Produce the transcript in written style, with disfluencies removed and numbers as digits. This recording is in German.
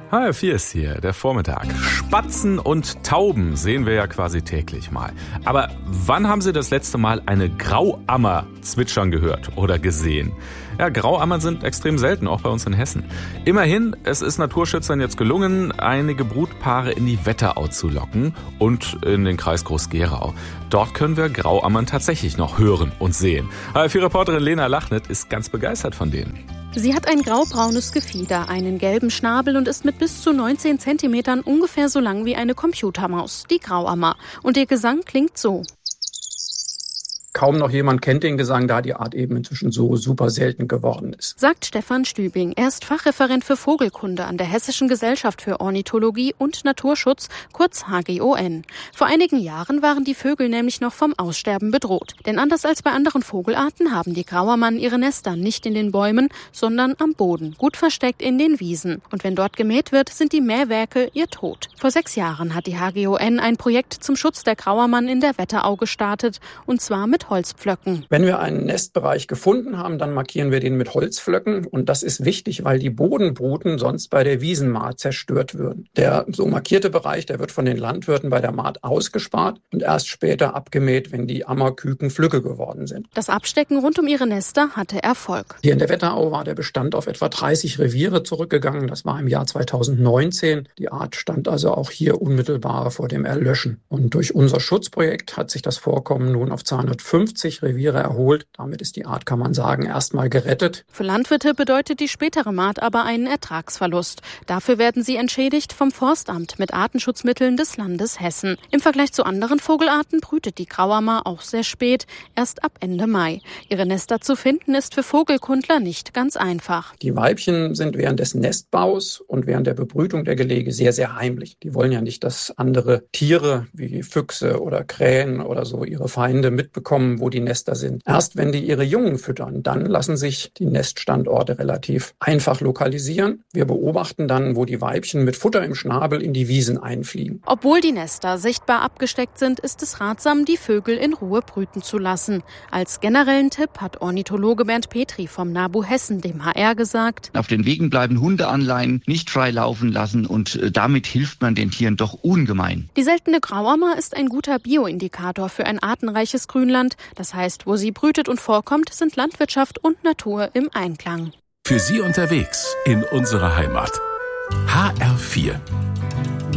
HR4 ist hier, der Vormittag. Spatzen und Tauben sehen wir ja quasi täglich mal. Aber wann haben Sie das letzte Mal eine Grauammer zwitschern gehört oder gesehen? Ja, Grauammern sind extrem selten, auch bei uns in Hessen. Immerhin, es ist Naturschützern jetzt gelungen, einige Brutpaare in die Wetterau zu locken und in den Kreis Groß-Gerau. Dort können wir Grauammern tatsächlich noch hören und sehen. HR4-Reporterin Lena Lachnet ist ganz begeistert von denen. Sie hat ein graubraunes Gefieder, einen gelben Schnabel und ist mit bis zu 19 Zentimetern ungefähr so lang wie eine Computermaus, die Grauammer. Und ihr Gesang klingt so. Kaum noch jemand kennt den Gesang, da die Art eben inzwischen so super selten geworden ist. Sagt Stefan Stübing. Er ist Fachreferent für Vogelkunde an der Hessischen Gesellschaft für Ornithologie und Naturschutz, kurz HGON. Vor einigen Jahren waren die Vögel nämlich noch vom Aussterben bedroht. Denn anders als bei anderen Vogelarten haben die Grauammern ihre Nester nicht in den Bäumen, sondern am Boden, gut versteckt in den Wiesen. Und wenn dort gemäht wird, sind die Mähwerke ihr Tod. Vor 6 Jahren hat die HGON ein Projekt zum Schutz der Grauammern in der Wetterau gestartet, und zwar mit Holzpflöcken. Wenn wir einen Nestbereich gefunden haben, dann markieren wir den mit Holzpflöcken. Und das ist wichtig, weil die Bodenbruten sonst bei der Wiesenmaat zerstört würden. Der so markierte Bereich, der wird von den Landwirten bei der Maat ausgespart und erst später abgemäht, wenn die Ammerküken Flügge geworden sind. Das Abstecken rund um ihre Nester hatte Erfolg. Hier in der Wetterau war der Bestand auf etwa 30 Reviere zurückgegangen. Das war im Jahr 2019. Die Art stand also auch hier unmittelbar vor dem Erlöschen. Und durch unser Schutzprojekt hat sich das Vorkommen nun auf 250 Reviere erholt. Damit ist die Art, kann man sagen, erstmal gerettet. Für Landwirte bedeutet die spätere Maat aber einen Ertragsverlust. Dafür werden sie entschädigt vom Forstamt mit Artenschutzmitteln des Landes Hessen. Im Vergleich zu anderen Vogelarten brütet die Grauammer auch sehr spät, erst ab Ende Mai. Ihre Nester zu finden ist für Vogelkundler nicht ganz einfach. Die Weibchen sind während des Nestbaus und während der Bebrütung der Gelege sehr, sehr heimlich. Die wollen ja nicht, dass andere Tiere wie Füchse oder Krähen oder so ihre Feinde mitbekommen, wo die Nester sind. Erst wenn die ihre Jungen füttern, dann lassen sich die Neststandorte relativ einfach lokalisieren. Wir beobachten dann, wo die Weibchen mit Futter im Schnabel in die Wiesen einfliegen. Obwohl die Nester sichtbar abgesteckt sind, ist es ratsam, die Vögel in Ruhe brüten zu lassen. Als generellen Tipp hat Ornithologe Bernd Petri vom NABU Hessen dem HR gesagt: Auf den Wegen bleiben, Hunde anleihen, nicht frei laufen lassen, und damit hilft man den Tieren doch ungemein. Die seltene Grauammer ist ein guter Bioindikator für ein artenreiches Grünland. Das heißt, wo sie brütet und vorkommt, sind Landwirtschaft und Natur im Einklang. Für Sie unterwegs in unserer Heimat. HR4.